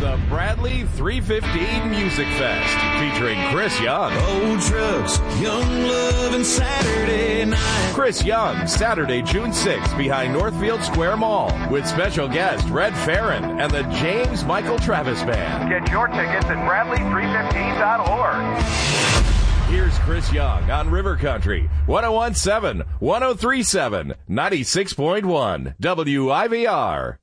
the Bradley 315 Music Fest, featuring Chris Young. Old trucks, young love, and Saturday night. Chris Young, Saturday, June 6th, behind Northfield Square Mall, with special guest Red Farron and the James Michael Travis Band. Get your tickets at Bradley315.org. Here's Chris Young on River Country, 1017, 1037, 96.1, WIVR.